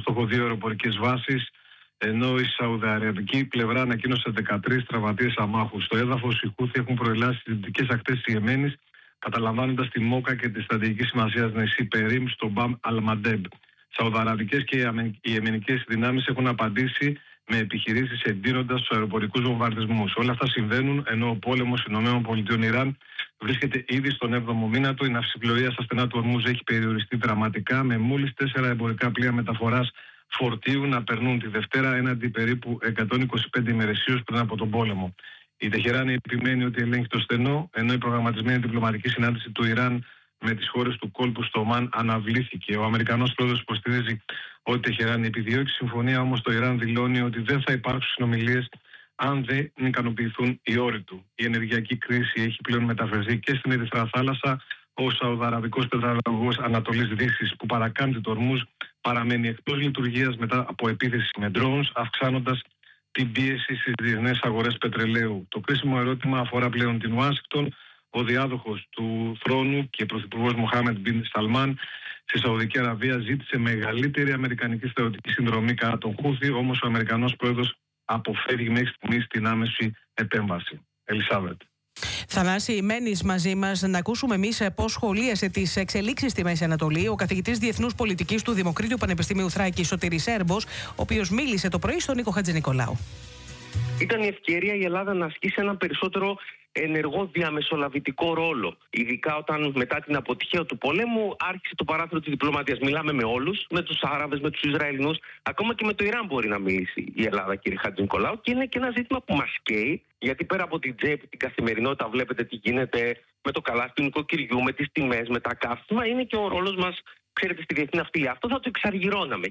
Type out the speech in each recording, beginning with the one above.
στόχο 2 αεροπορικές βάσεις, ενώ η σαουδαραβική πλευρά ανακοίνωσε 13 τραυματίες αμάχους. Στο έδαφος οι Χούθι έχουν προελάσει στις δυτικές ακτές της Ιεμένης, καταλαμβάνοντας τη Μόκα και τη στρατηγική σημασία νησί Περίμ στο Μπαμ Αλμαντέμπ. Σαουδαραβικές και οι ιεμενικές δυνάμεις έχουν απαντήσει με επιχειρήσεις εντείνοντας τους αεροπορικούς βομβαρδισμούς. Όλα αυτά συμβαίνουν ενώ ο πόλεμος ΗΠΑ-Ιράν βρίσκεται ήδη στον 7ο μήνα του. Η ναυσιπλοεία στα στενά του Ορμούζ έχει περιοριστεί δραματικά, με μόλις 4 εμπορικά πλοία μεταφοράς φορτίου να περνούν τη Δευτέρα έναντι περίπου 125 ημερησίως πριν από τον πόλεμο. Η Τεχεράνη επιμένει ότι ελέγχει το στενό, ενώ η προγραμματισμένη διπλωματική συνάντηση του Ιράν με τις χώρες του κόλπου στο Ομάν αναβλήθηκε. Ο Αμερικανός πρόεδρος υποστηρίζει ότι η Τεχεράνη επιδιώκει συμφωνία, όμως το Ιράν δηλώνει ότι δεν θα υπάρξουν συνομιλίες αν δεν ικανοποιηθούν οι όροι του. Η ενεργειακή κρίση έχει πλέον μεταφερθεί και στην Ερυθρά Θάλασσα. Ο Σαουδαραβικός πετρελαγωγός Ανατολής Δύσης, που παρακάμπτει το Ορμούζ, παραμένει εκτός λειτουργίας μετά από επίθεση με drones, αυξάνοντας την πίεση στις διεθνές αγορές πετρελαίου. Το κρίσιμο ερώτημα αφορά πλέον την Ουάσιγκτον. Ο διάδοχος του θρόνου και πρωθυπουργός Μοχάμεντ Μπιν Σαλμάν στη Σαουδική Αραβία ζήτησε μεγαλύτερη αμερικανική στρατιωτική συνδρομή κατά τον Χούθι, όμως ο Αμερικανός πρόεδρος αποφεύγει μέχρι στιγμής την άμεση επέμβαση. Ελισάβετ. Θανάση, μένεις μαζί μας να ακούσουμε εμείς πώς σχολίασε τις εξελίξεις στη Μέση Ανατολή ο καθηγητής Διεθνούς Πολιτικής του Δημοκρίτιου Πανεπιστημίου Θράκης, Σωτήρης Έρμπος, ο οποίος μίλησε το πρωί στον Νίκο Χατζηνικολάου. Ήταν η ευκαιρία η Ελλάδα να ασκήσει έναν περισσότερο ενεργό διαμεσολαβητικό ρόλο. Ειδικά όταν μετά την αποτυχία του πολέμου άρχισε το παράθυρο της διπλωματίας. Μιλάμε με όλους, με τους Άραβες, με τους Ισραηλινούς, ακόμα και με το Ιράν μπορεί να μιλήσει η Ελλάδα, κύριε Χατζηνικολάου. Και είναι και ένα ζήτημα που μας καίει, γιατί πέρα από την τσέπη, την καθημερινότητα, βλέπετε τι γίνεται με το καλάθι του νοικοκυριού, με τις τιμές, με τα καύσιμα, είναι και ο ρόλος μας, ξέρετε, στη διεθνή ναυτιλία. Αυτό θα το εξαργυρώναμε.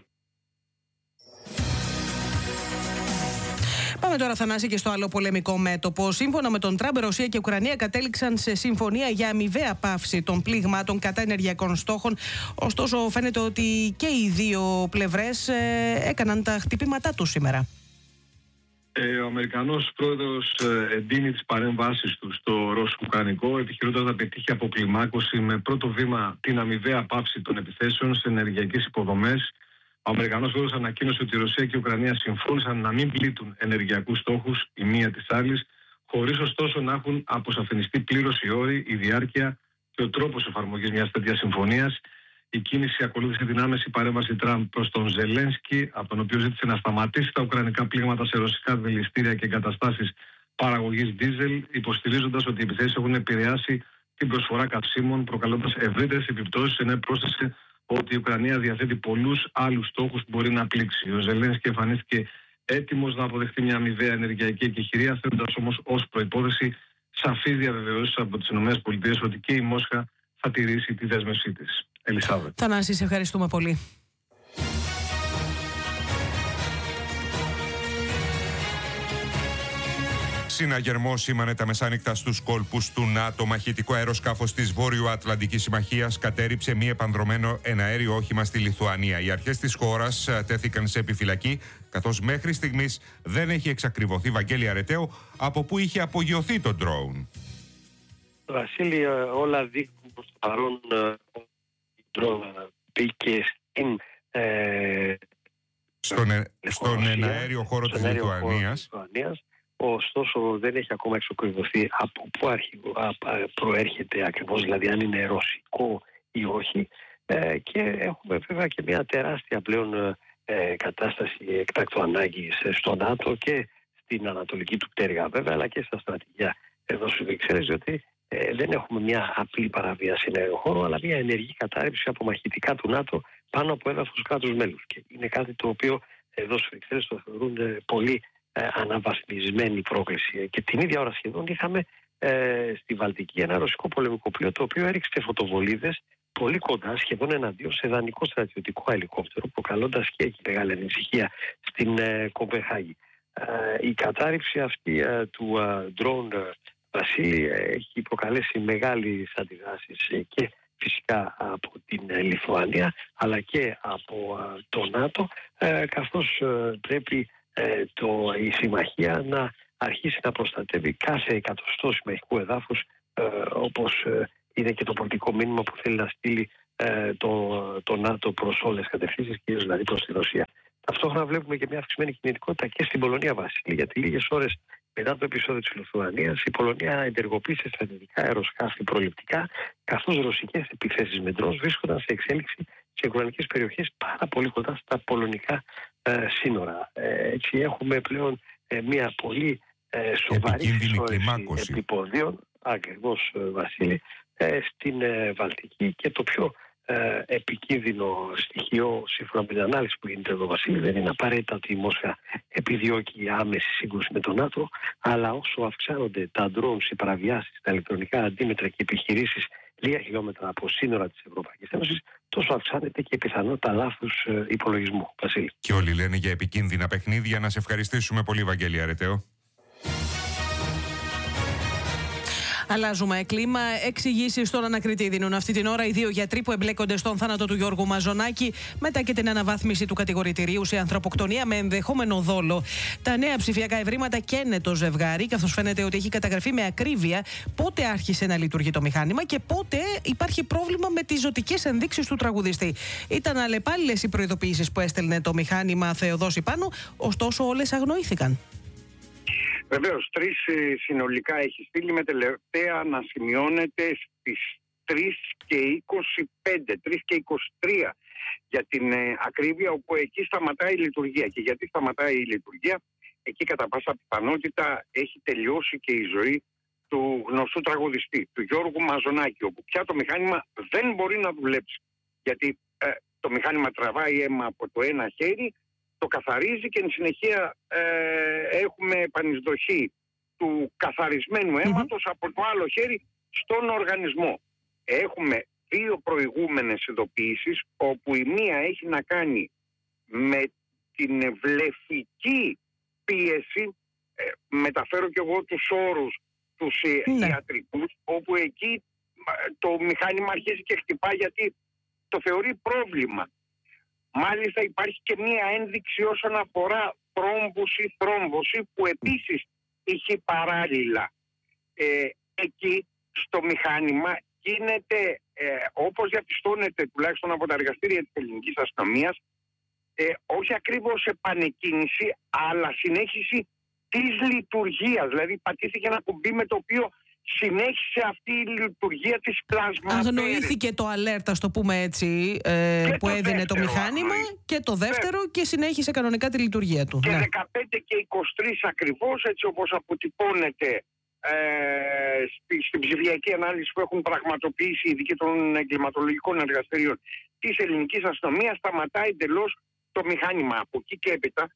Πάμε τώρα, Θανάση, και στο άλλο πολεμικό μέτωπο. Σύμφωνα με τον Τραμπ, Ρωσία και Ουκρανία κατέληξαν σε συμφωνία για αμοιβαία πάυση των πλήγματων κατά ενεργειακών στόχων. Ωστόσο, φαίνεται ότι και οι δύο πλευρές έκαναν τα χτυπήματά τους σήμερα. Ο Αμερικανός πρόεδρος εντείνει τις παρεμβάσεις του στο ρωσο-ουκρανικό, επιχειρώντας να πετύχει αποκλιμάκωση με πρώτο βήμα την αμοιβαία πάυση των επιθέσεων σε ενεργειακές υποδομές. Ο Αμερικανός πρόεδρος ανακοίνωσε ότι η Ρωσία και η Ουκρανία συμφώνησαν να μην πλήττουν ενεργειακούς στόχους η μία της άλλης, χωρίς ωστόσο να έχουν αποσαφινιστεί πλήρως οι όροι, η διάρκεια και ο τρόπος εφαρμογής μιας τέτοιας συμφωνίας. Η κίνηση ακολούθησε την άμεση παρέμβαση Τραμπ προς τον Ζελένσκι, από τον οποίο ζήτησε να σταματήσει τα ουκρανικά πλήγματα σε ρωσικά δηληστήρια και εγκαταστάσεις παραγωγής ντίζελ, υποστηρίζοντας ότι οι επιθέσεις έχουν επηρεάσει την προσφορά καυσίμων, προκαλώντας ευρύτερες επιπτώσεις, ενώ πρόσθεσε ότι η Ουκρανία διαθέτει πολλούς άλλους στόχους που μπορεί να πλήξει. Ο Ζελένσκι εμφανίστηκε έτοιμος να αποδεχτεί μια αμοιβαία ενεργειακή εκεχηρία, θέτοντας όμως ως προϋπόθεση σαφείς διαβεβαιώσεις από τις ΗΠΑ ότι και η Μόσχα θα τηρήσει τη δέσμευσή της. Ελισάβετ. Θανάση, σε ευχαριστούμε πολύ. Συναγερμό σήμανε τα μεσάνυχτα στους κόλπους του ΝΑΤΟ. Μαχητικό αεροσκάφος της Βόρειο-Ατλαντικής Συμμαχίας κατέριψε μη επανδρωμένο εναέριο όχημα στη Λιθουανία. Οι αρχές της χώρας τέθηκαν σε επιφυλακή, καθώς μέχρι στιγμής δεν έχει εξακριβωθεί, Βαγγέλη Αρετέο, από πού είχε απογειωθεί το ντρόουν. Βασίλη, όλα δείχνουν προς το παρόν η ντρόουν μπήκε στον εναέριο χώρο της Λιθουανίας. Ωστόσο δεν έχει ακόμα εξακριβωθεί από πού προέρχεται ακριβώς, δηλαδή αν είναι ρωσικό ή όχι. Και έχουμε βέβαια και μια τεράστια πλέον κατάσταση εκτάκτου ανάγκης στο ΝΑΤΟ και στην ανατολική του πτέρυγα βέβαια, αλλά και στα στρατηγία εδώ στις Βρυξέλλες, διότι δεν έχουμε μια απλή παραβίαση εναέριου χώρου, αλλά μια ενεργή κατάρρευση από μαχητικά του ΝΑΤΟ πάνω από έδαφος κράτους μέλους. Και είναι κάτι το οποίο εδώ στις Βρυξέλλες το θεωρούν πολύ αναβαθμισμένη πρόκληση. Και την ίδια ώρα σχεδόν είχαμε στη Βαλτική ένα ρωσικό πολεμικό πλοίο, το οποίο έριξε φωτοβολίδες πολύ κοντά, σχεδόν εναντίον σε δανεικό στρατιωτικό ελικόπτερο, προκαλώντας και εκεί μεγάλη ανησυχία στην Κοπενχάγη. Η κατάρριψη αυτή του drone, Βασίλη, έχει προκαλέσει μεγάλες αντιδράσεις και φυσικά από την Λιθουανία, αλλά και από το ΝΑΤΟ, καθώς πρέπει η συμμαχία να αρχίσει να προστατεύει κάθε εκατοστό συμμαχικού εδάφους, όπως είναι και το πολιτικό μήνυμα που θέλει να στείλει το ΝΑΤΟ προς όλες τις κατευθύνσεις, κυρίως δηλαδή προς τη Ρωσία. Ταυτόχρονα βλέπουμε και μια αυξημένη κινητικότητα και στην Πολωνία, Βασίλη, γιατί λίγες ώρες μετά το επεισόδιο της Λιθουανίας, η Πολωνία ενεργοποίησε στρατιωτικά αεροσκάφη προληπτικά, καθώς ρωσικές επιθέσεις με ντρόουν βρίσκονταν σε εξέλιξη σε ουκρανικές περιοχές πάρα πολύ κοντά στα πολωνικά σύνορα. Έτσι έχουμε πλέον μια πολύ σοβαρή κλιμάκωση επιποδίων, ακριβώς, Βασίλη, στην Βαλτική, και το πιο επικίνδυνο στοιχείο, σύμφωνα με την ανάλυση που γίνεται εδώ, Βασίλη, δεν είναι απαραίτητα ότι η Μόσχα επιδιώκει άμεση σύγκρουση με τον ΝΑΤΟ, αλλά όσο αυξάνονται τα drones, οι παραβιάσεις, τα ηλεκτρονικά αντίμετρα και επιχειρήσεις λίγα χιλιόμετρα από σύνορα της Ευρωπαϊκής Ένωσης, τόσο αυξάνεται και η πιθανότητα λάθους υπολογισμού, Βασίλη. Και όλοι λένε για επικίνδυνα παιχνίδια. Να σε ευχαριστήσουμε πολύ, Βαγγέλη Αρετέο. Αλλάζουμε κλίμα. Εξηγήσεις στον ανακριτή δίνουν αυτή την ώρα οι δύο γιατροί που εμπλέκονται στον θάνατο του Γιώργου Μαζονάκη, μετά και την αναβάθμιση του κατηγορητηρίου σε ανθρωποκτονία με ενδεχόμενο δόλο. Τα νέα ψηφιακά ευρήματα καίνε το ζευγάρι, καθώς φαίνεται ότι έχει καταγραφεί με ακρίβεια πότε άρχισε να λειτουργεί το μηχάνημα και πότε υπάρχει πρόβλημα με τις ζωτικές ενδείξεις του τραγουδιστή. Ήταν αλλεπάλληλες οι προειδοποιήσεις που έστελνε το μηχάνημα Θεοδόση Πάνου, ωστόσο όλες αγνοήθηκαν. Βεβαίως, 3 συνολικά έχει στείλει, με τελευταία να σημειώνεται στις 3:25, 3:23 για την ακρίβεια, όπου εκεί σταματάει η λειτουργία. Και γιατί σταματάει η λειτουργία? Εκεί κατά πάσα πιθανότητα έχει τελειώσει και η ζωή του γνωστού τραγουδιστή, του Γιώργου Μαζονάκη, όπου πια το μηχάνημα δεν μπορεί να δουλέψει. Γιατί το μηχάνημα τραβάει αίμα από το ένα χέρι, το καθαρίζει και εν συνεχεία έχουμε επανεισδοχή του καθαρισμένου αίματος από το άλλο χέρι στον οργανισμό. Έχουμε 2 προηγούμενες ειδοποιήσεις, όπου η μία έχει να κάνει με την βλεφική πίεση, μεταφέρω και εγώ τους όρους τους ιατρικούς, όπου εκεί το μηχάνημα αρχίζει και χτυπά γιατί το θεωρεί πρόβλημα. Μάλιστα υπάρχει και μία ένδειξη όσον αφορά θρόμβωση που επίσης είχε παράλληλα. Εκεί στο μηχάνημα γίνεται, όπως διαπιστώνεται τουλάχιστον από τα εργαστήρια της ελληνικής αστυνομίας, όχι ακριβώς επανεκκίνηση, αλλά συνέχιση της λειτουργίας. Δηλαδή πατήθηκε ένα κουμπί με το οποίο συνέχισε αυτή η λειτουργία της πλασματέρης. Αγνοήθηκε το alert, ας το πούμε έτσι, που έδινε το μηχάνημα, και το δεύτερο, και συνέχισε κανονικά τη λειτουργία του. Και 15 και 23 ακριβώς, έτσι όπως αποτυπώνεται στην ψηφιακή ανάλυση που έχουν πραγματοποιήσει οι ειδικοί των εγκληματολογικών εργαστηρίων της ελληνικής αστυνομίας, σταματάει εντελώς το μηχάνημα. Από εκεί και έπειτα,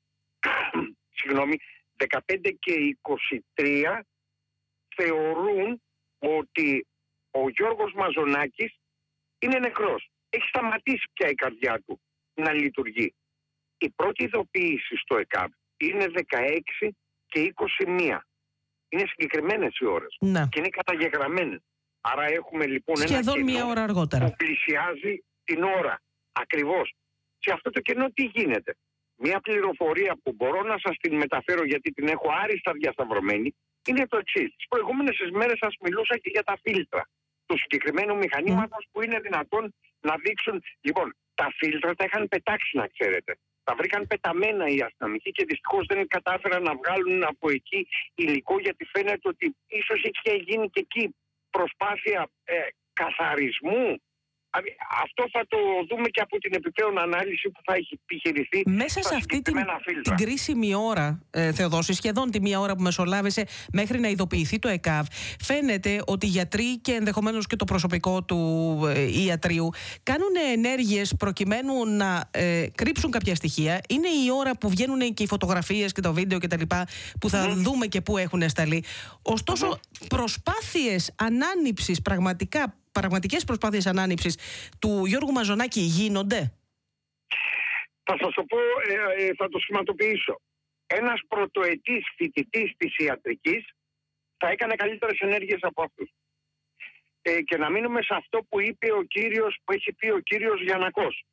15 και 23 θεωρούν ότι ο Γιώργος Μαζονάκης είναι νεκρός. Έχει σταματήσει πια η καρδιά του να λειτουργεί. Η πρώτη ειδοποίηση στο ΕΚΑΒ είναι 16 και 21. Είναι συγκεκριμένες οι ώρες. Ναι. Και είναι καταγεγραμμένες. Άρα έχουμε λοιπόν σχεδόν ένα μία ώρα αργότερα που πλησιάζει την ώρα. Ακριβώς. Σε αυτό το κενό τι γίνεται? Μια πληροφορία που μπορώ να σας την μεταφέρω, γιατί την έχω άριστα διασταυρωμένη, είναι το εξής. Τις προηγούμενες μέρες σας μιλούσα και για τα φίλτρα του συγκεκριμένου μηχανήματος που είναι δυνατόν να δείξουν. Λοιπόν, τα φίλτρα τα είχαν πετάξει, να ξέρετε. Τα βρήκαν πεταμένα οι αστυνομικοί και δυστυχώς δεν κατάφεραν να βγάλουν από εκεί υλικό, γιατί φαίνεται ότι ίσως έχει γίνει και εκεί προσπάθεια καθαρισμού. Αυτό θα το δούμε και από την επιπλέον ανάλυση που θα έχει επιχειρηθεί μέσα σε αυτή την κρίσιμη ώρα, Θεοδόση, σχεδόν τη μία ώρα που μεσολάβησε μέχρι να ειδοποιηθεί το ΕΚΑΒ. Φαίνεται ότι οι γιατροί και ενδεχομένως και το προσωπικό του ιατρίου κάνουν ενέργειες προκειμένου να κρύψουν κάποια στοιχεία. Είναι η ώρα που βγαίνουν και οι φωτογραφίες και το βίντεο κτλ. Που θα δούμε και πού έχουν σταλεί. Ωστόσο, προσπάθειες ανάνυψης, πραγματικές προσπάθειες ανάνυψης του Γιώργου Μαζονάκη γίνονται? Θα σας το πω, θα το σχηματοποιήσω. Ένας πρωτοετής φοιτητής της ιατρικής θα έκανε καλύτερες ενέργειες από αυτούς. Και να μείνουμε σε αυτό που είπε που έχει πει ο κύριος Γιαννακός.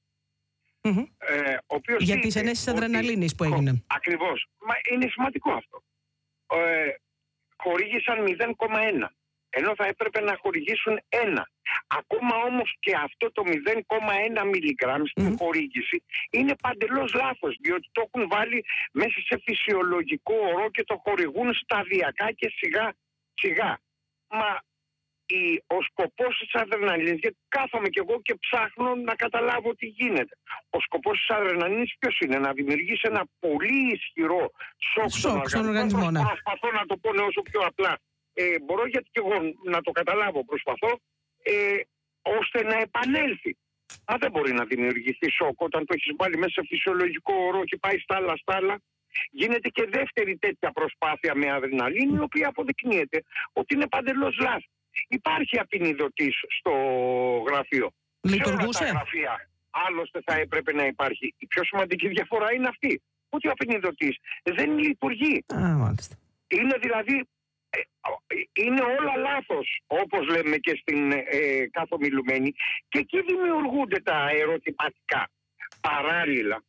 Για τις ενέσεις αδρεναλίνης που έγινε. Ακριβώς. Μα είναι σημαντικό αυτό. Χορήγησαν 0,1. Ενώ θα έπρεπε να χορηγήσουν 1. Ακόμα όμως και αυτό το 0,1 μιλιγκράμμ στην χορήγηση είναι παντελώς λάθος, διότι το έχουν βάλει μέσα σε φυσιολογικό ορό και το χορηγούν σταδιακά και σιγά σιγά. Μα ο σκοπός της αδρεναλίνης, γιατί κάθομαι κι εγώ και ψάχνω να καταλάβω τι γίνεται. Ο σκοπός της αδρεναλίνης ποιος είναι? Να δημιουργήσει ένα πολύ ισχυρό σοκ στον οργανισμό. Προσπαθώ να το πω όσο πιο απλά μπορώ, γιατί κι εγώ να το καταλάβω προσπαθώ, ώστε να επανέλθει. Αν δεν μπορεί να δημιουργηθεί σοκ όταν το έχεις βάλει μέσα σε φυσιολογικό ορό και πάει στα άλλα, γίνεται και δεύτερη τέτοια προσπάθεια με αδρεναλίνη, η οποία αποδεικνύεται ότι είναι παντελώς λάθος. Υπάρχει απεινιδωτής στο γραφείο. Λειτουργούσε? Σε όλα τα γραφεία άλλωστε θα έπρεπε να υπάρχει. Η πιο σημαντική διαφορά είναι αυτή, ότι ο απεινιδωτής δεν λειτουργεί. Μάλιστα. Είναι δηλαδή, είναι όλα λάθος, όπως λέμε και στην καθομιλουμένη, και εκεί δημιουργούνται τα ερωτηματικά. Παράλληλα,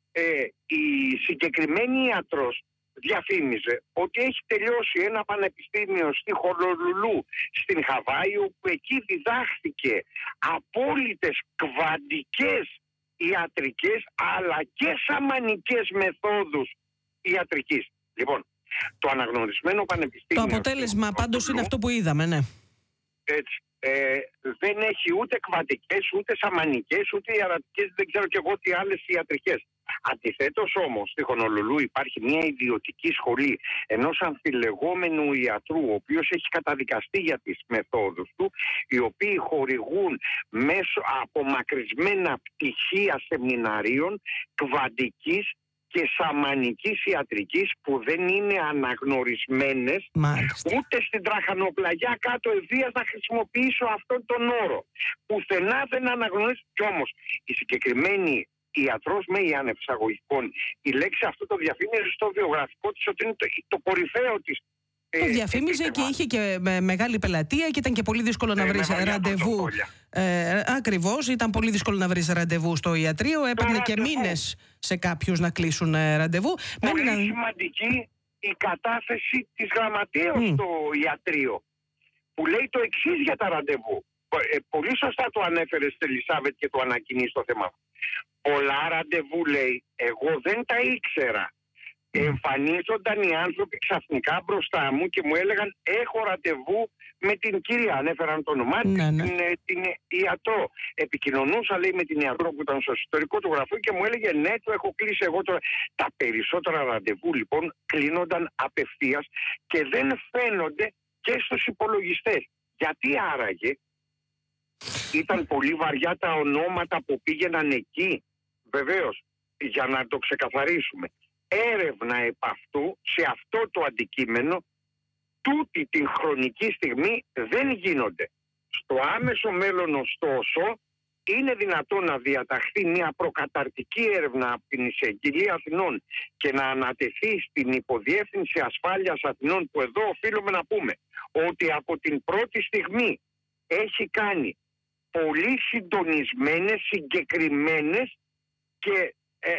η συγκεκριμένη ιατρός διαφήμιζε ότι έχει τελειώσει ένα πανεπιστήμιο στη Χονολουλού στην Χαβάη, όπου εκεί διδάχθηκε απόλυτες κβαντικές ιατρικές αλλά και σαμανικές μεθόδους ιατρικής. Λοιπόν, το αναγνωρισμένο πανεπιστήμιο... Το αποτέλεσμα πάντως είναι αυτό που είδαμε, ναι. Έτσι. Δεν έχει ούτε κβαντικές, ούτε σαμανικές, ούτε ιατρικές, δεν ξέρω κι εγώ τι άλλες ιατρικές. Αντιθέτως όμως, στη Χονολουλού υπάρχει μια ιδιωτική σχολή ενός αμφιλεγόμενου ιατρού, ο οποίος έχει καταδικαστεί για τις μεθόδους του, οι οποίοι χορηγούν μέσω απομακρυσμένα πτυχία σεμιναρίων κβαντικής και σαμανικής ιατρικής που δεν είναι αναγνωρισμένες. Μάλιστα. Ούτε στην Τραχανοπλαγιά κάτω ευθείας να χρησιμοποιήσω αυτόν τον όρο. Πουθενά δεν αναγνωρίζει. Κι όμως η συγκεκριμένη ιατρός με ή άνευ εισαγωγικών, η λέξη αυτό το διαφήμιζε στο βιογραφικό της ότι είναι το κορυφαίο της. Το διαφήμιζε και είχε και μεγάλη πελατεία και ήταν και πολύ δύσκολο να βρεις ραντεβού. Ακριβώς, ήταν πολύ δύσκολο να βρεις ραντεβού στο ιατρείο. Έπαιρνε και μήνες σε κάποιους να κλείσουν ραντεβού. Πολύ σημαντική η κατάθεση της γραμματέως στο ιατρείο, που λέει το εξής για τα ραντεβού. Πολύ σωστά το ανέφερε στη Ελισάβετ και το ανακοινεί στο θέμα. Πολλά ραντεβού, λέει, εγώ δεν τα ήξερα. Εμφανίζονταν οι άνθρωποι ξαφνικά μπροστά μου και μου έλεγαν έχω ραντεβού με την κυρία, ανέφεραν το όνομά της, την ιατρό. Επικοινωνούσα, λέει, με την ιατρό που ήταν στο εσωτερικό του γραφείου και μου έλεγε ναι, το έχω κλείσει εγώ τώρα. Τα περισσότερα ραντεβού λοιπόν κλείνονταν απευθείας και δεν φαίνονται και στους υπολογιστές. Γιατί άραγε? Ήταν πολύ βαριά τα ονόματα που πήγαιναν εκεί? Βεβαίως, για να το ξεκαθαρίσουμε. Έρευνα επ' αυτού, σε αυτό το αντικείμενο, τούτη την χρονική στιγμή δεν γίνονται. Στο άμεσο μέλλον, ωστόσο, είναι δυνατόν να διαταχθεί μια προκαταρτική έρευνα από την Εισαγγελία Αθηνών και να ανατεθεί στην Υποδιεύθυνση Ασφάλειας Αθηνών, που εδώ οφείλουμε να πούμε ότι από την πρώτη στιγμή έχει κάνει πολύ συντονισμένες, συγκεκριμένες και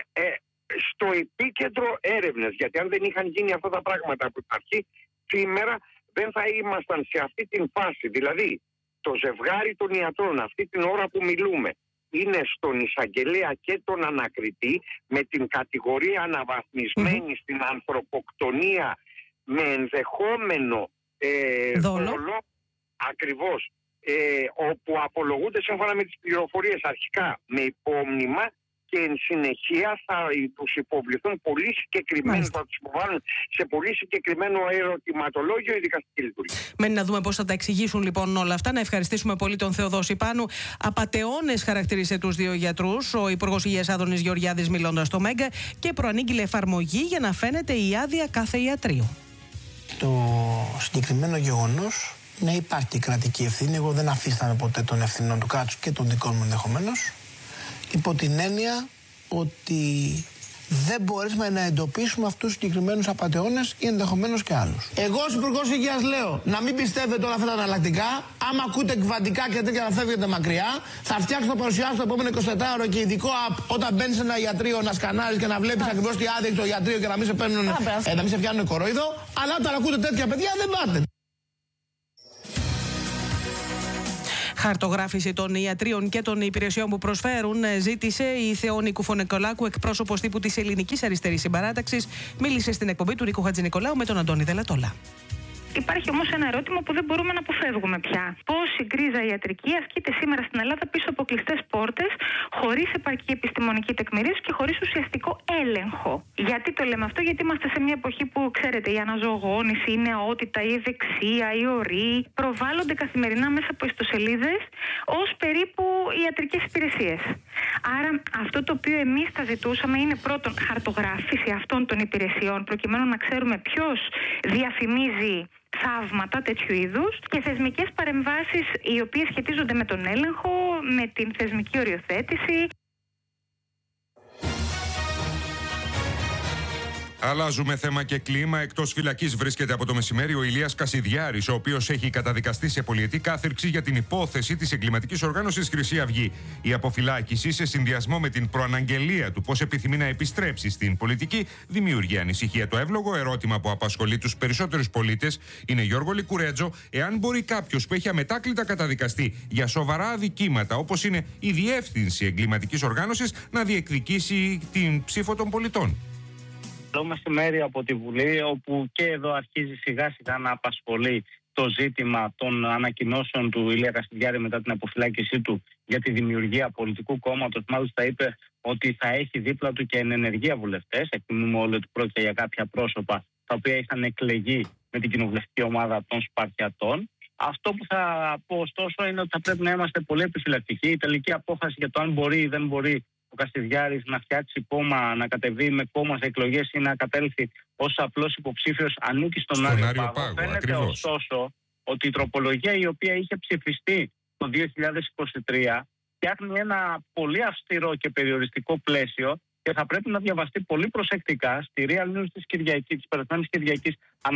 στο επίκεντρο έρευνες. Γιατί αν δεν είχαν γίνει αυτά τα πράγματα από την αρχή, σήμερα δεν θα ήμασταν σε αυτή την φάση. Δηλαδή, το ζευγάρι των ιατρών αυτή την ώρα που μιλούμε είναι στον εισαγγελέα και τον ανακριτή, με την κατηγορία αναβαθμισμένη στην ανθρωποκτονία με ενδεχόμενο δόλο. Ακριβώς. Όπου απολογούνται σύμφωνα με τις πληροφορίες αρχικά με υπόμνημα και εν συνεχεία θα τους υποβληθούν πολύ συγκεκριμένοι, θα τους υποβάλουν σε πολύ συγκεκριμένο ερωτηματολόγιο η δικαστική λειτουργία. Μένει να δούμε πώς θα τα εξηγήσουν λοιπόν όλα αυτά. Να ευχαριστήσουμε πολύ τον Θεοδόση Πάνου. Απατεώνες χαρακτήρισε τους δύο γιατρούς ο Υπουργός Υγείας Άδωνης Γεωργιάδης μιλώντας στο Μέγκα και προανήγγειλε εφαρμογή για να φαίνεται η άδεια κάθε ιατρείου. Το συγκεκριμένο γεγονός, ναι, υπάρχει κρατική ευθύνη. Εγώ δεν αφίσταμαι ποτέ των ευθυνών του κράτους και των δικών μου ενδεχομένως. Υπό την έννοια ότι δεν μπορέσουμε να εντοπίσουμε αυτούς τους συγκεκριμένους απατεώνες ή ενδεχομένως και άλλους. Εγώ ως Υπουργός Υγείας λέω να μην πιστεύετε όλα αυτά τα εναλλακτικά. Άμα ακούτε κβαντικά και τέτοια να φεύγετε μακριά, θα φτιάξω το παρουσιάσω το επόμενο 24ωρο και ειδικό app όταν μπαίνεις σε ένα ιατρείο να σκανάρεις και να βλέπεις ακριβώς τι άδεια έχει το ιατρείο και να μην σε, να μην σε πιάνουν κορόιδο. Αλλά όταν ακούτε τέτοια παιδιά δεν πάτε. Χαρτογράφηση των ιατρίων και των υπηρεσιών που προσφέρουν ζήτησε η Θεόνη Κουφονικολάκου, εκπρόσωπος τύπου της Ελληνικής Αριστερής Συμπαράταξης. Μίλησε στην εκπομπή του Νίκου Χατζηνικολάου με τον Αντώνη Δελατόλα. Υπάρχει όμως ένα ερώτημα που δεν μπορούμε να αποφεύγουμε πια. Πώς η γκρίζα ιατρική ασκείται σήμερα στην Ελλάδα πίσω από κλειστές πόρτες, χωρίς επαρκή επιστημονική τεκμηρίωση και χωρίς ουσιαστικό έλεγχο. Γιατί το λέμε αυτό? Γιατί είμαστε σε μια εποχή που, ξέρετε, η αναζωογόνηση, η νεότητα, η ευεξία, οι οροί προβάλλονται καθημερινά μέσα από ιστοσελίδες ως περίπου ιατρικές υπηρεσίες. Άρα αυτό το οποίο εμείς θα ζητούσαμε είναι πρώτον χαρτογράφηση αυτών των υπηρεσιών, προκειμένου να ξέρουμε ποιος διαφημίζει θαύματα τέτοιου είδους, και θεσμικές παρεμβάσεις οι οποίες σχετίζονται με τον έλεγχο, με την θεσμική οριοθέτηση. Αλλάζουμε θέμα και κλίμα. Εκτός φυλακής βρίσκεται από το μεσημέρι ο Ηλίας Κασιδιάρης, ο οποίος έχει καταδικαστεί σε πολυετή κάθυρξη για την υπόθεση της εγκληματικής οργάνωσης Χρυσή Αυγή. Η αποφυλάκηση, σε συνδυασμό με την προαναγγελία του πως επιθυμεί να επιστρέψει στην πολιτική, δημιουργεί ανησυχία. Το εύλογο ερώτημα που απασχολεί τους περισσότερους πολίτες είναι, Γιώργο Λικουρέτζο, εάν μπορεί κάποιος που έχει αμετάκλητα καταδικαστεί για σοβαρά αδικήματα, όπως είναι η διεύθυνση εγκληματικής οργάνωσης, να διεκδικήσει την ψήφο των πολιτών. Το μεσημέρι από τη Βουλή, όπου και εδώ αρχίζει σιγά σιγά να απασχολεί το ζήτημα των ανακοινώσεων του Ηλία Κασιδιάρη μετά την αποφυλάκησή του για τη δημιουργία πολιτικού κόμματος. Μάλιστα είπε ότι θα έχει δίπλα του και ενεργεία βουλευτές. Εκτιμούμε όλοι ότι πρόκειται για κάποια πρόσωπα τα οποία είχαν εκλεγεί με την κοινοβουλευτική ομάδα των Σπαρτιατών. Αυτό που θα πω ωστόσο είναι ότι θα πρέπει να είμαστε πολύ επιφυλακτικοί. Η τελική απόφαση για το αν μπορεί ή δεν μπορεί ο Κασιδιάρης να φτιάξει κόμμα, να κατεβεί με κόμμα σε εκλογές ή να κατέλθει ως απλός υποψήφιος ανήκει στον Άριο Πάγο. Φαίνεται ακριβώς, ωστόσο, ότι η τροπολογία η οποία είχε ψηφιστεί το 2023 φτιάχνει ένα πολύ αυστηρό και περιοριστικό πλαίσιο και θα πρέπει να διαβαστεί πολύ προσεκτικά. Στη Real News της περασμένης Κυριακής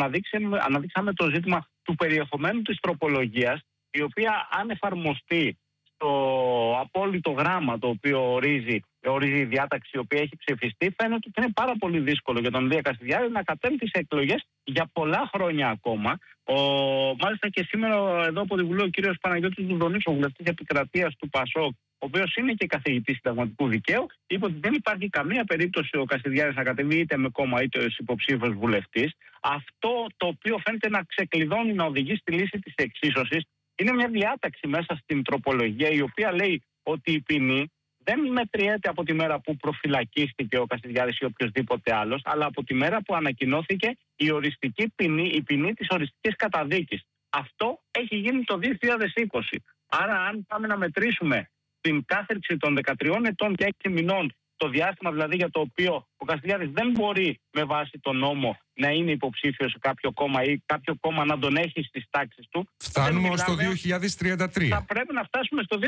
αναδείξαμε το ζήτημα του περιεχομένου της τροπολογίας, η οποία αν εφαρμοστεί το απόλυτο γράμμα το οποίο ορίζει η διάταξη η οποία έχει ψηφιστεί, φαίνεται ότι είναι πάρα πολύ δύσκολο για τον Ηλία Κασιδιάρη να κατέλθει σε εκλογές για πολλά χρόνια ακόμα. Μάλιστα και σήμερα εδώ από τη Βουλή ο κύριος Παναγιώτης Δουδονής, ο βουλευτής επικρατείας του ΠΑΣΟΚ, ο οποίος είναι και καθηγητής συνταγματικού δικαίου, είπε ότι δεν υπάρχει καμία περίπτωση ο Κασιδιάρης να κατεβεί είτε με κόμμα είτε ως υποψήφιος βουλευτής. Αυτό το οποίο φαίνεται να ξεκλειδώνει, να οδηγεί στη λύση της εξίσωσης, είναι μια διάταξη μέσα στην τροπολογία η οποία λέει ότι η ποινή δεν μετριέται από τη μέρα που προφυλακίστηκε ο Κασιδιάρης ή οποιοδήποτε άλλος, αλλά από τη μέρα που ανακοινώθηκε η οριστική ποινή, η ποινή της οριστικής καταδίκης. Αυτό έχει γίνει το 2020. Άρα αν πάμε να μετρήσουμε την κάθριξη των 13 ετών και 6 μηνών, το διάστημα δηλαδή για το οποίο ο Κασιδιάρης δεν μπορεί με βάση τον νόμο να είναι υποψήφιος σε κάποιο κόμμα ή κάποιο κόμμα να τον έχει στις τάξεις του. Φτάνουμε ως το 2033. Θα πρέπει να φτάσουμε στο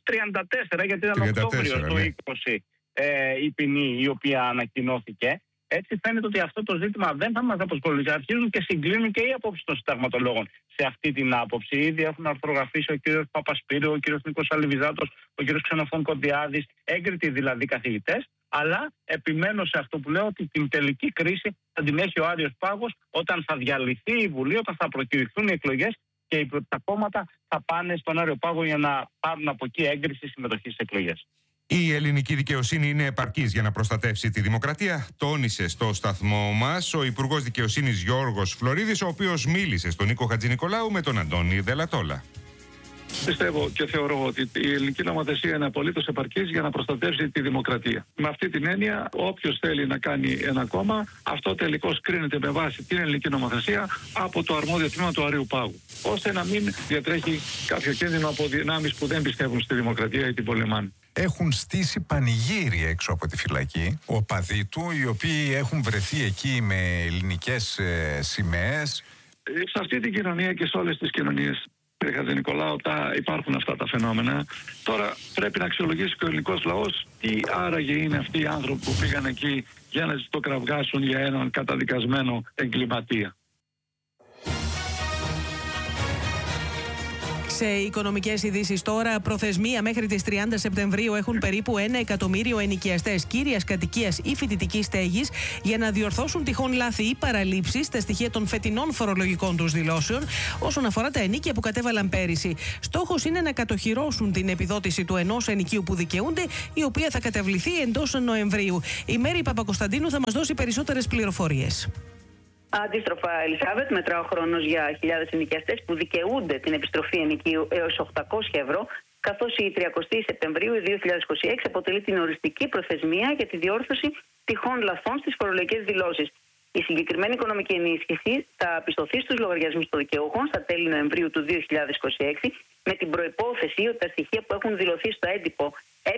2034, γιατί ήταν Οκτώβριο το 2020 η ποινή η οποία ανακοινώθηκε. Έτσι φαίνεται ότι αυτό το ζήτημα δεν θα μας απασχολήσει. Αρχίζουν και συγκλίνουν και οι απόψεις των συνταγματολόγων σε αυτή την άποψη. Ήδη έχουν αρθρογραφήσει ο κύριος Παπασπύριου, ο κύριος Νίκος Αλιβιζάτος, ο κύριος Ξενοφών Κοντιάδης, έγκριτοι δηλαδή καθηγητές. Αλλά επιμένω σε αυτό που λέω, ότι την τελική κρίση θα την έχει ο Άριος Πάγος όταν θα διαλυθεί η Βουλή, όταν θα προκηρυχθούν οι εκλογές και τα κόμματα θα πάνε στον Άριο Πάγο για να πάρουν από εκεί έγκριση συμμετοχή στις εκλογές. Η ελληνική δικαιοσύνη είναι επαρκής για να προστατεύσει τη δημοκρατία, τόνισε στο σταθμό μας ο Υπουργός Δικαιοσύνης Γιώργος Φλωρίδης, ο οποίος μίλησε στον Νίκο Χατζηνικολάου με τον Αντώνη Δελατόλα. Πιστεύω και θεωρώ ότι η ελληνική νομοθεσία είναι απολύτως επαρκής για να προστατεύσει τη δημοκρατία. Με αυτή την έννοια, όποιος θέλει να κάνει ένα κόμμα, αυτό τελικώς κρίνεται με βάση την ελληνική νομοθεσία από το αρμόδιο τμήμα του Αρείου Πάγου. Ώστε να μην διατρέχει κάποιο κίνδυνο από δυνάμεις που δεν πιστεύουν στη δημοκρατία ή την πολεμάνε. Έχουν στήσει πανηγύρι έξω από τη φυλακή, οπαδοί του, οι οποίοι έχουν βρεθεί εκεί με ελληνικές σημαίες. Σε αυτή την κοινωνία και σε όλες τις κοινωνίες, κύριε Χατζηνικολάου, υπάρχουν αυτά τα φαινόμενα. Τώρα πρέπει να αξιολογήσει και ο ελληνικός λαός τι άραγε είναι αυτοί οι άνθρωποι που πήγαν εκεί για να ζητοκραυγάσουν για έναν καταδικασμένο εγκληματία. Σε οικονομικές ειδήσεις τώρα, προθεσμία μέχρι τις 30 Σεπτεμβρίου έχουν περίπου 1 εκατομμύριο ενοικιαστές κύριας κατοικίας ή φοιτητικής στέγης για να διορθώσουν τυχόν λάθη ή παραλήψεις στα στοιχεία των φετινών φορολογικών τους δηλώσεων όσον αφορά τα ενοίκια που κατέβαλαν πέρυσι. Στόχος είναι να κατοχυρώσουν την επιδότηση του ενός ενοικίου που δικαιούνται, η οποία θα καταβληθεί εντός Νοεμβρίου. Η Μέρη Παπακοσταντίνου θα μας δώσει περισσότερες πληροφορίες. Αντίστροφα, Ελισάβετ, μετρά ο χρόνος για χιλιάδες ενοικιαστές που δικαιούνται την επιστροφή ενοικίου έως 800 ευρώ, καθώς η 30 Σεπτεμβρίου 2026 αποτελεί την οριστική προθεσμία για τη διόρθωση τυχόν λαθών στις φορολογικές δηλώσεις. Η συγκεκριμένη οικονομική ενίσχυση θα πιστωθεί στους λογαριασμούς των δικαιούχων στα τέλη Νοεμβρίου του 2026, με την προϋπόθεση ότι τα στοιχεία που έχουν δηλωθεί στο έντυπο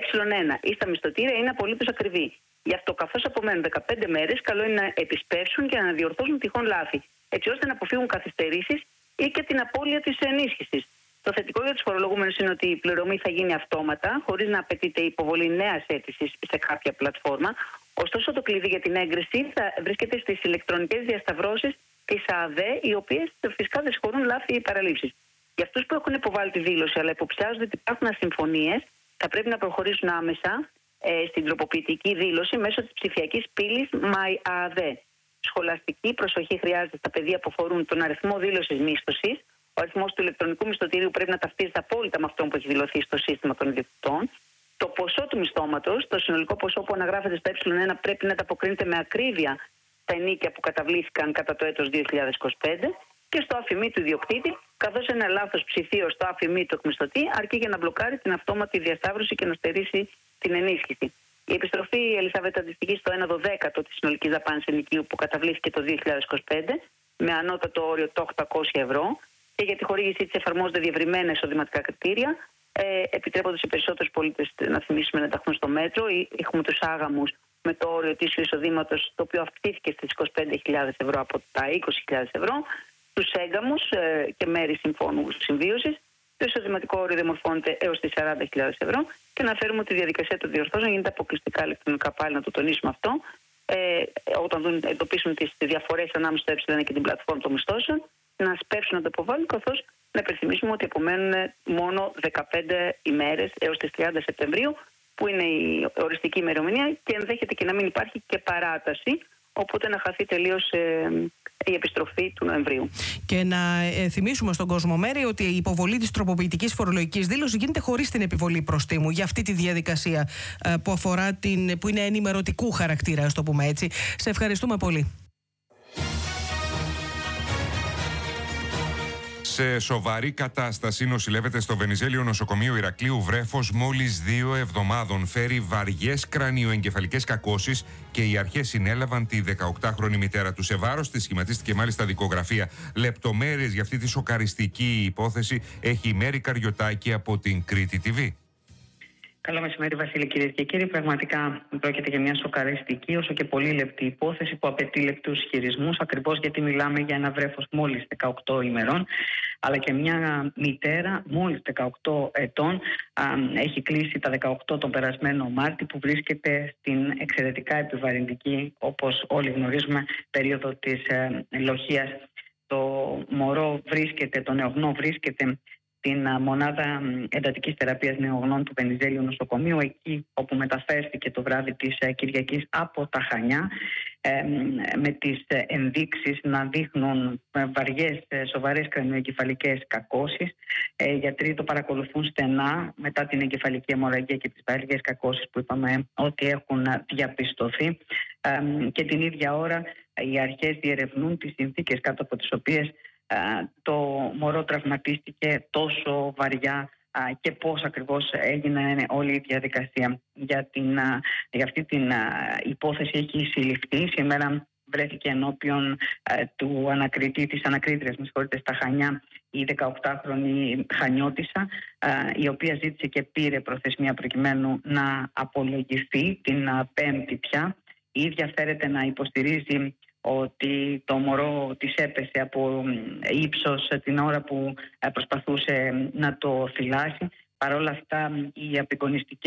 Ε1 ή στα μισθωτήρια είναι απολύτως ακριβή. Γι' αυτό, καθώς απομένουν 15 μέρες, καλό είναι να επισπεύσουν και να διορθώσουν τυχόν λάθη, έτσι ώστε να αποφύγουν καθυστερήσεις ή και την απώλεια της ενίσχυσης. Το θετικό για τους φορολογούμενους είναι ότι η πληρωμή θα γίνει αυτόματα, χωρίς να απαιτείται η υποβολή νέας αίτησης σε κάποια πλατφόρμα. Ωστόσο, το κλειδί για την έγκριση θα βρίσκεται στις ηλεκτρονικές διασταυρώσεις της ΑΔΕ, οι οποίες φυσικά δεν συγχωρούν λάθη ή παραλήψεις. Για αυτούς που έχουν υποβάλει τη δήλωση, αλλά υποψιάζονται ότι υπάρχουν ασυμφωνίες, θα πρέπει να προχωρήσουν άμεσα στην τροποποιητική δήλωση μέσω της ψηφιακής πύλης MyAD. Σχολαστική προσοχή χρειάζεται στα πεδία που αφορούν τον αριθμό δήλωσης μίσθωσης. Ο αριθμός του ηλεκτρονικού μισθωτηρίου πρέπει να ταυτίζεται απόλυτα με αυτόν που έχει δηλωθεί στο σύστημα των ιδιοκτητών. Το ποσό του μισθώματος, το συνολικό ποσό που αναγράφεται στο Ε1, πρέπει να ανταποκρίνεται με ακρίβεια στα ενίκια που καταβλήθηκαν κατά το έτος 2025 και στο αφημί του ιδιοκτήτη, καθώς ένα λάθος ψηφίο στο αφημί του εκμισθωτή αρκεί για να μπλοκάρει την αυτόματη διασταύρωση και να στερήσει την ενίσχυση. Η επιστροφή, Ελισάβετ, αντιστοιχεί στο 1/12 της συνολικής δαπάνης ενοικίου που καταβλήθηκε το 2025 με ανώτατο όριο το 800 ευρώ και για τη χορήγησή της εφαρμόζονται διευρυμένα εισοδηματικά κριτήρια, επιτρέποντας σε περισσότερους πολίτες, να θυμίσουμε, να ενταχθούν στο μέτρο. Έχουμε τους άγαμους με το όριο ετήσιου εισοδήματος, το οποίο αυξήθηκε στις 25.000 ευρώ από τα 20.000 ευρώ, τους έγκαμους και μέρη συμφώνου συμβίωσης. Το εισοδηματικό όριο διαμορφώνεται έως τις 40.000 ευρώ και να φέρουμε ότι η διαδικασία των διορθώσεων γίνεται αποκλειστικά ηλεκτρονικά, πάλι να το τονίσουμε αυτό. Όταν εντοπίσουν τις διαφορές ανάμεσα στο Ε1 και την πλατφόρμα των μισθώσεων, να σπεύσουν να το υποβάλουν, καθώς να υπενθυμίσουμε ότι απομένουν μόνο 15 ημέρες έως τις 30 Σεπτεμβρίου, που είναι η οριστική ημερομηνία και ενδέχεται και να μην υπάρχει και παράταση, οπότε να χαθεί τελείως η επιστροφή του Νοεμβρίου. Και να θυμίσουμε στον κόσμο, Μέρη, ότι η υποβολή της τροποποιητικής φορολογικής δήλωσης γίνεται χωρίς την επιβολή προστίμου για αυτή τη διαδικασία που αφορά που είναι ενημερωτικού χαρακτήρα, ας το πούμε έτσι. Σε ευχαριστούμε πολύ. Σε σοβαρή κατάσταση νοσηλεύεται στο Βενιζέλιο νοσοκομείο Ηρακλείου βρέφος μόλις 2 εβδομάδων. Φέρει βαριές κρανιοεγκεφαλικές κακώσεις και οι αρχές συνέλαβαν τη 18χρονη μητέρα του. Σε βάρος της σχηματίστηκε μάλιστα δικογραφία. Λεπτομέρειες για αυτή τη σοκαριστική υπόθεση έχει η Μέρη Καριωτάκη από την Κρήτη TV. Καλό μεσημέρι, Βασίλη, κυρίες και κύριοι. Πραγματικά πρόκειται για μια σοκαριστική, όσο και πολύ λεπτή υπόθεση που απαιτεί λεπτούς χειρισμούς, ακριβώς γιατί μιλάμε για ένα βρέφος μόλις 18 ημερών, αλλά και μια μητέρα μόλις 18 ετών. Έχει κλείσει τα 18 τον περασμένο Μάρτη, που βρίσκεται στην εξαιρετικά επιβαρυντική, όπως όλοι γνωρίζουμε, περίοδο της λοχείας. Το μωρό βρίσκεται, το νεογνώ βρίσκεται στην μονάδα εντατικής θεραπείας νεογνών του Βενιζέλιου νοσοκομείου, εκεί όπου μεταφέρθηκε το βράδυ της Κυριακής από τα Χανιά, με τις ενδείξεις να δείχνουν βαριές, σοβαρές κρανιοεγκεφαλικές κακώσεις. Οι γιατροί το παρακολουθούν στενά μετά την εγκεφαλική αιμορραγία και τις βαριές κακώσεις που είπαμε ότι έχουν διαπιστωθεί, και την ίδια ώρα οι αρχές διερευνούν τις συνθήκες κάτω από τις οποίες το μωρό τραυματίστηκε τόσο βαριά και πώς ακριβώς έγινε όλη η διαδικασία. Για αυτή την υπόθεση έχει συλληφθεί. Σήμερα βρέθηκε ενώπιον του ανακριτή, της ανακρίτριας, στα Χανιά, η 18χρονη Χανιώτισσα, η οποία ζήτησε και πήρε προθεσμία προκειμένου να απολογηθεί την Πέμπτη πια. Η ίδια φέρεται να υποστηρίζει ότι το μωρό της έπεσε από ύψος την ώρα που προσπαθούσε να το θυλάσει. Παρ' όλα αυτά, οι απεικονιστικές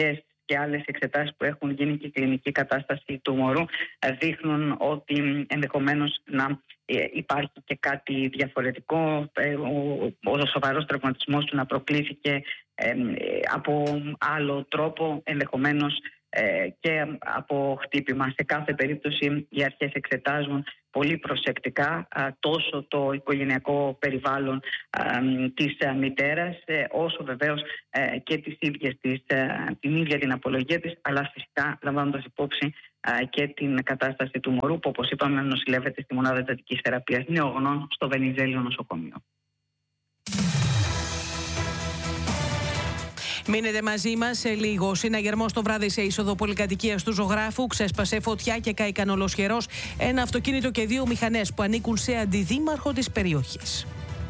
και άλλες εξετάσεις που έχουν γίνει και η κλινική κατάσταση του μωρού δείχνουν ότι ενδεχομένως να υπάρχει και κάτι διαφορετικό. Ο σοβαρός τραυματισμός του να προκλήθηκε από άλλο τρόπο, ενδεχομένως και από χτύπημα. Σε κάθε περίπτωση οι αρχές εξετάζουν πολύ προσεκτικά τόσο το οικογενειακό περιβάλλον της μητέρας, όσο βεβαίως και την ίδια την απολογία της, αλλά φυσικά λαμβάνοντας υπόψη και την κατάσταση του μωρού, που όπως είπαμε νοσηλεύεται στη μονάδα εντατικής θεραπείας νεογνών στο Βενιζέλιο νοσοκομείο. Μείνετε μαζί μας σε λίγο. Συναγερμός το βράδυ σε είσοδο πολυκατοικίας του Ζωγράφου. Ξέσπασε φωτιά και κάηκαν ολοσχερός ένα αυτοκίνητο και 2 μηχανές που ανήκουν σε αντιδήμαρχο της περιοχής.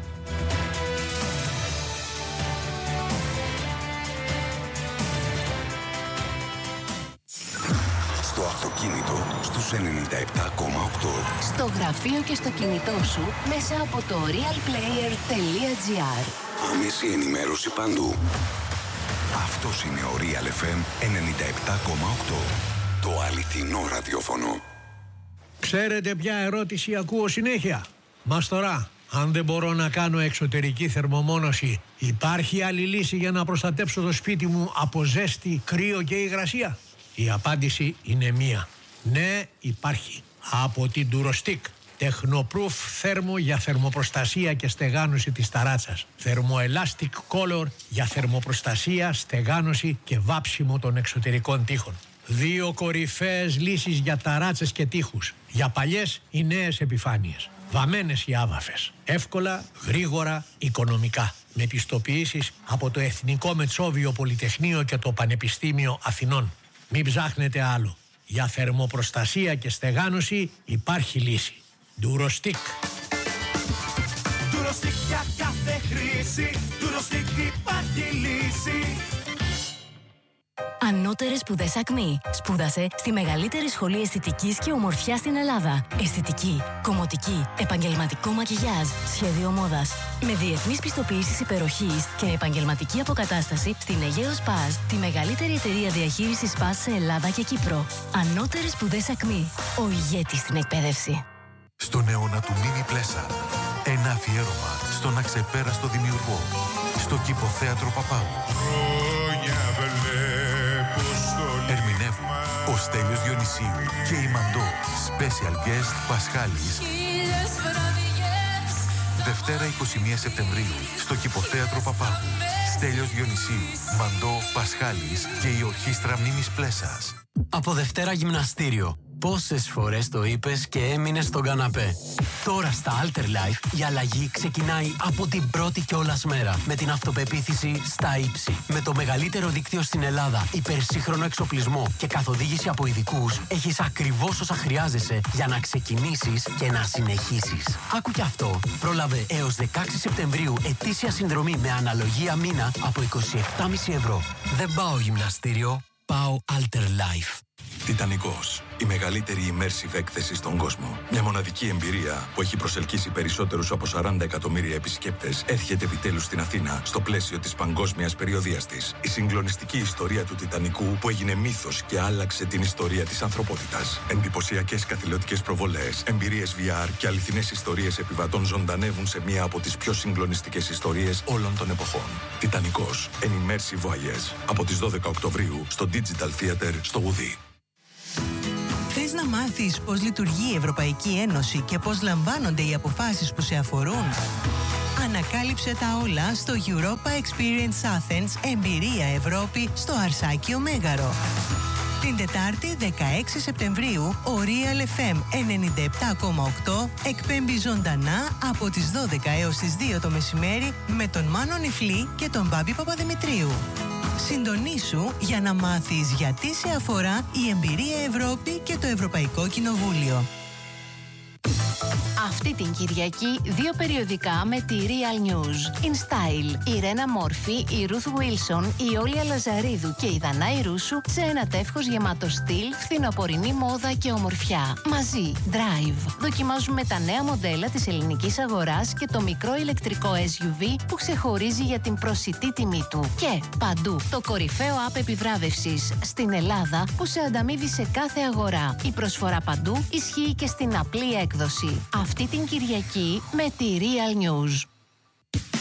Στο αυτοκίνητο στους 97,8. Στο γραφείο και στο κινητό σου μέσα από το realplayer.gr. Άμεση ενημέρωση παντού. Αυτός είναι ο Real FM 97,8. Το αληθινό ραδιόφωνο. Ξέρετε ποια ερώτηση ακούω συνέχεια? Μας τώρα, αν δεν μπορώ να κάνω εξωτερική θερμομόνωση, υπάρχει άλλη λύση για να προστατέψω το σπίτι μου από ζέστη, κρύο και υγρασία? Η απάντηση είναι μία. Ναι, υπάρχει. Από την Durostick. Technoproof θέρμο για θερμοπροστασία και στεγάνωση της ταράτσας. Thermoelastic Color για θερμοπροστασία, στεγάνωση και βάψιμο των εξωτερικών τοίχων. 2 κορυφαίες λύσεις για ταράτσες και τοίχους. Για παλιές ή νέες επιφάνειες. Βαμμένες ή άβαφες. Εύκολα, γρήγορα, οικονομικά. Με πιστοποιήσεις από το Εθνικό Μετσόβιο Πολυτεχνείο και το Πανεπιστήμιο Αθηνών. Μην ψάχνετε άλλο. Για θερμοπροστασία και στεγάνωση υπάρχει λύση. Durostick. Durostick για κάθε χρήση. Durostick υπάρχει λύση. Ανώτερες σπουδές ΑΚΜΗ. Σπούδασε στη μεγαλύτερη σχολή αισθητικής και ομορφιάς στην Ελλάδα. Αισθητική, κομμωτική, επαγγελματικό μακιγιάζ, σχέδιο μόδας. Με διεθνείς πιστοποιήσεις υπεροχής και επαγγελματική αποκατάσταση στην Αιγαίο Σπάζ, τη μεγαλύτερη εταιρεία διαχείρισης Σπάζ σε Ελλάδα και Κύπρο. Ανώτερες σπουδές ΑΚΜΗ. Ο ηγέτης στην εκπαίδευση. Στον αιώνα του Μίνι Πλέσα. Ένα αφιέρωμα στον αξεπέραστο δημιουργό. Στο Κηποθέατρο Παπάγου. Ερμηνεύουν ο Στέλιος Διονυσίου και η Μαντώ. Special guest Πασχάλης. Δευτέρα 21 Σεπτεμβρίου στο Κηποθέατρο Παπάγου. Στέλιος Διονυσίου, Μαντώ, Πασχάλης και η Ορχήστρα Μνήμης Πλέσας. Από Δευτέρα γυμναστήριο. Πόσες φορές το είπες και έμεινες στον καναπέ? Τώρα στα Alter Life η αλλαγή ξεκινάει από την πρώτη κιόλας μέρα. Με την αυτοπεποίθηση στα ύψη. Με το μεγαλύτερο δίκτυο στην Ελλάδα, υπερσύγχρονο εξοπλισμό και καθοδήγηση από ειδικούς, έχεις ακριβώς όσα χρειάζεσαι για να ξεκινήσεις και να συνεχίσεις. Άκου κι αυτό. Πρόλαβε έως 16 Σεπτεμβρίου ετήσια συνδρομή με αναλογία μήνα από 27,5 ευρώ. Δεν πάω γυμναστήριο, πάω Alter Life. Τιτανικός. Η μεγαλύτερη immersive έκθεση στον κόσμο. Μια μοναδική εμπειρία που έχει προσελκύσει περισσότερους από 40 εκατομμύρια επισκέπτες έρχεται επιτέλους στην Αθήνα στο πλαίσιο της παγκόσμιας περιοδείας της. Η συγκλονιστική ιστορία του Τιτανικού που έγινε μύθος και άλλαξε την ιστορία της ανθρωπότητας. Εντυπωσιακές καθηλωτικές προβολές, εμπειρίες VR και αληθινές ιστορίες επιβατών ζωντανεύουν σε μία από τις πιο συγκλονιστικές ιστορίες όλων των εποχών. Τιτανικός. An immersive voyage. Από τις 12 Οκτωβρίου στο Digital Theater στο Ουδί. Θες να μάθεις πώς λειτουργεί η Ευρωπαϊκή Ένωση και πώς λαμβάνονται οι αποφάσεις που σε αφορούν? Ανακάλυψε τα όλα στο Europa Experience Athens Εμπειρία Ευρώπη στο Αρσάκιο Μέγαρο. Την Τετάρτη 16 Σεπτεμβρίου ο Real FM 97,8 εκπέμπει ζωντανά από τις 12 έως τις 2 το μεσημέρι με τον Μάνο Νιφλή και τον Μπάμπη Παπαδημητρίου. Συντονίσου για να μάθεις γιατί σε αφορά η Εμπειρία Ευρώπη και το Ευρωπαϊκό Κοινοβούλιο. Αυτή την Κυριακή 2 περιοδικά με τη Real News. In Style, η Ρένα Μόρφη, η Ruth Wilson, η Όλια Λαζαρίδου και η Δανάη Ρούσου σε ένα τεύχος γεμάτο στυλ, φθινοπορεινή μόδα και ομορφιά. Μαζί, Drive. Δοκιμάζουμε τα νέα μοντέλα της ελληνικής αγοράς και το μικρό ηλεκτρικό SUV που ξεχωρίζει για την προσιτή τιμή του. Και παντού, το κορυφαίο app επιβράβευσης στην Ελλάδα που σε ανταμείβει σε κάθε αγορά. Η προσφορά παντού ισχύει και στην απλή έκδοση. Αυτή την Κυριακή με τη Real News.